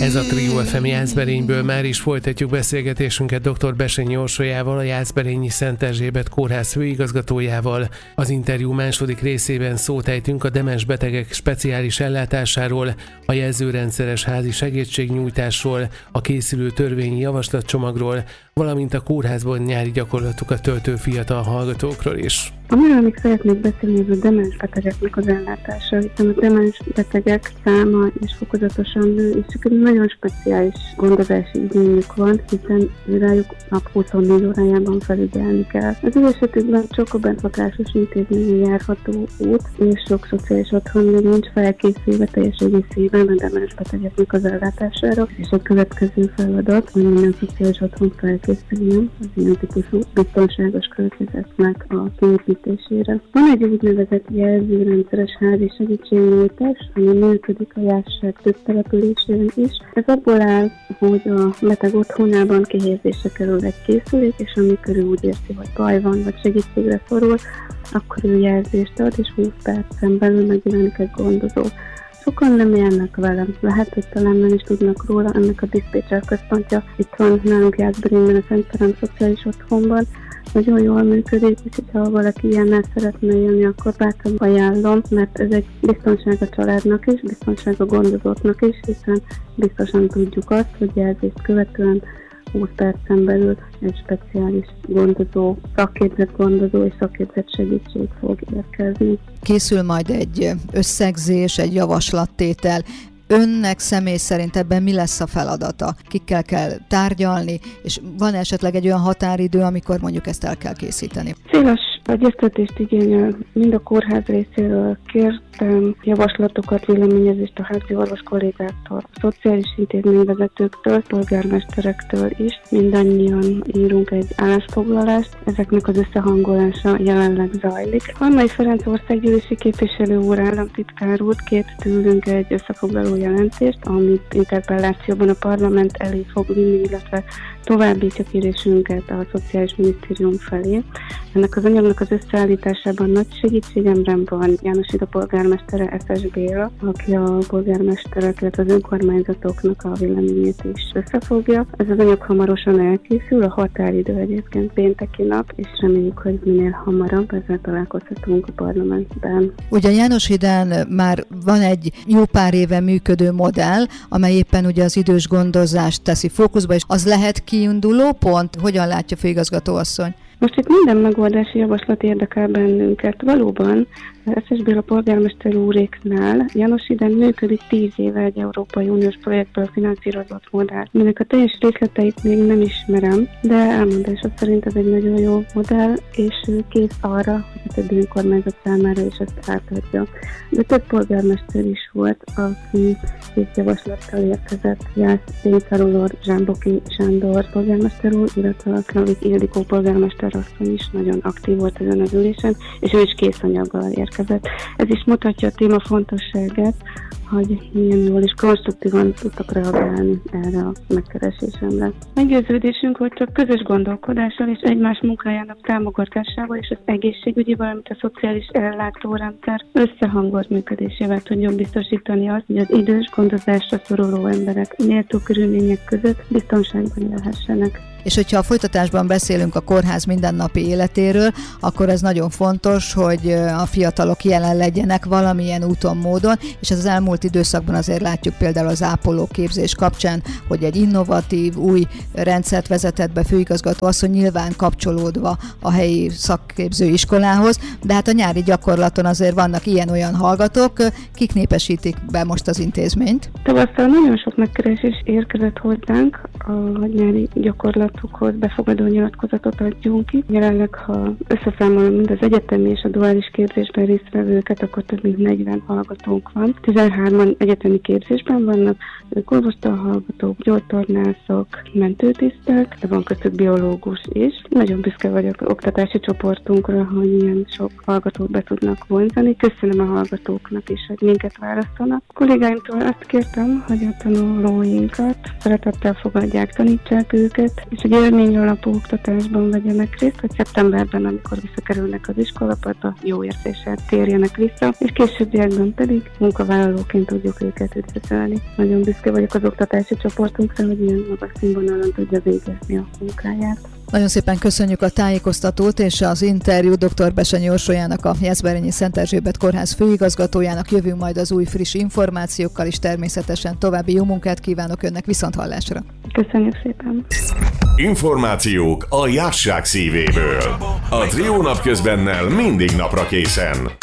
Ez a Trio FM Jászberényből. Már is folytatjuk beszélgetésünket dr. Besényi Orsolyával, a Jászberényi Szent Erzsébet Kórház főigazgatójával. Az interjú második részében szót ejtünk a demens betegek speciális ellátásáról, a jelzőrendszeres házi segítségnyújtásról, a készülő törvényi javaslatcsomagról, valamint a kórházban nyári gyakorlatukat töltő fiatal hallgatókról is. Amiről még szeretnék beszélni, ez a demens betegeknek az ellátása, hiszen a demens betegek száma is fokozatosan nő, és nagyon speciális gondozási igényük van, hiszen rájuk nap 24 órájában felügyelni kell. Az ő esetükben csak a bentlakásos intézményen járható út, és sok szociális otthon még nincs felkészülve teljes egészében a demens betegeknek az ellátására, és a következő feladat, hogy minden szociális otthon felkészüljön az ilyen típusú biztonságos környezetnek a kiépítésére. Van egy úgynevezett jelzőrendszeres házi segítségnyújtás, ami működik a Jászság több településén is. Ez abból áll, hogy a beteg otthonában kihelyezésre kerül egy készülék, és amikor ő úgy érzi, hogy baj van, vagy segítségre szorul, akkor ő jelzést ad, és 20 percen belül megjelenik egy gondozó. Sokan nem élnek velem, lehet, hogy talán nem is tudnak róla, ennek a diszpécser központja itt van nálunk Jászberényben, a Szent Ferenc Szociális Otthonban. Nagyon jól működik, és ha valaki ilyennel szeretne élni, akkor bátran ajánlom, mert ez egy biztonság a családnak is, biztonság a gondozóknak is, hiszen biztosan tudjuk azt, hogy jelzést követően 20 percen belül egy speciális gondozó, szakképzett gondozó és szakképzett segítség fog érkezni. Készül majd egy összegzés, egy javaslattétel. Önnek személy szerint ebben mi lesz a feladata? Kikkel kell tárgyalni, és van esetleg egy olyan határidő, amikor mondjuk ezt el kell készíteni? Széles egyeztetést igényel mind a kórház részéről. Kértem javaslatokat, véleményezést a házi orvos kollégáktól, a szociális intézményvezetőktől, polgármesterektől is. Mindannyian írunk egy állásfoglalást, ezeknek az összehangolása jelenleg zajlik. Halmai Ferenc országgyűlési képviselő úr, államtitkár úr kért tőlünk egy összefoglaló jelentést, amit interpellációban a parlament elé fog vinni, illetve továbbítja kérésünket a Szociális Minisztérium felé. Ennek az anyagnak az összeállításában nagy segítségemre van János Ida polgármestere, Eszes Béla, aki a polgármesterek, illetve az önkormányzatoknak a véleményét is összefogja. Ez az anyag hamarosan elkészül, a határidő egyébként pénteki nap, és reméljük, hogy minél hamarabb ezzel találkozhatunk a parlamentben. Ugye János Hidán már van egy jó pár éve működő modell, amely éppen ugye az idős gondozást teszi fókuszba, és az lehet kiinduló pont? Hogyan látja főigazgató asszony? Most itt minden megoldási javaslat érdekel bennünket. Valóban Eszes Béla polgármester úréknál János Hidán működik 10 éve egy Európai Uniós projektből finanszírozott modell. Ennek a teljes részleteit még nem ismerem, de elmondása szerint ez egy nagyon jó modell, és kész arra, hogy a többi önkormányzat számára is ezt átadja. De több polgármester is volt, aki két javaslattal érkezett. Jász Pénzarulor, Zsámboki Sándor polgármester úr, illetve a Klavik Ildikó polgármester asszony is nagyon aktív volt ezen az ülésen, és ő is kész anyaggal érkezett. Ez is mutatja a téma fontosságát, hogy milyen jól és konstruktívan tudtak reagálni erre a megkeresésemre. Meggyőződésünk, hogy csak közös gondolkodással és egymás munkájának támogatásával és az egészségügyi, valamint a szociális ellátórendszer összehangolt működésével tudjuk biztosítani azt, hogy az idős gondozásra szoruló emberek méltó körülmények között biztonságban élhessenek. És hogyha a folytatásban beszélünk a kórház mindennapi életéről, akkor ez nagyon fontos, hogy a fiatalok jelen legyenek valamilyen úton, módon, és ez az elmúlt időszakban azért látjuk például az ápolóképzés kapcsán, hogy egy innovatív, új rendszert vezetett be főigazgató asszony, nyilván kapcsolódva a helyi szakképző iskolához, de hát a nyári gyakorlaton azért vannak ilyen-olyan hallgatók, kik népesítik be most az intézményt? Tavasszal nagyon sok megkeresés érkezett hozzánk a nyári gyakorlatokhoz, befogadó nyilatkozatot adjunk ki. Jelenleg, ha összeszámolom mind az egyetemi és a duális képzésben résztvevőket, akkor több mint 40 hallgatónk van. 13-an egyetemi képzésben vannak, orvostan hallgatók, gyógytornászok, mentőtisztek, de van köztük biológus is. Nagyon büszke vagyok oktatási csoportunkra, hogy ilyen sok hallgatót be tudnak vonzani. Köszönöm a hallgatóknak is, hogy minket választanak. A kollégáimtól azt kértem, hogy a tanulóinkat szeretettel fogadják, tanítsák őket, és egy élmény alapú oktatásban vegyenek vegyenek részt, hogy szeptemberben, amikor visszakerülnek az iskolapadba, jó érzéssel térjenek vissza, és későbbiekben pedig munkavállalóként tudjuk őket üdvözölni. Nagyon büszke vagyok az oktatási csoportunkra, hogy ilyen magas színvonalon tudja végezni a munkáját. Nagyon szépen köszönjük a tájékoztatót és az interjú dr. Bessenyi Orsolyának, a Jászberényi Szent Erzsébet Kórház főigazgatójának. Jövünk majd az új friss információkkal, és természetesen további jó munkát kívánok önnek, viszonthallásra. Köszönjük szépen! Információk a Jászság szívéből. A Trió napközbennel mindig napra készen.